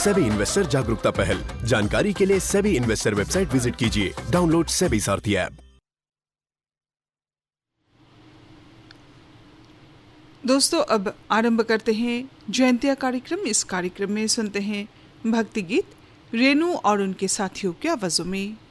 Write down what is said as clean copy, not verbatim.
SEBI investor जागरूकता पहल। जानकारी के लिए सेबी इन्वेस्टर वेबसाइट विजिट कीजिए। डाउनलोड सेबी सारथी ऐप। दोस्तों, अब आरंभ करते हैं जयंतिया कार्यक्रम। इस कार्यक्रम में सुनते हैं भक्ति गीत रेणु और उनके साथियों की आवाजों में।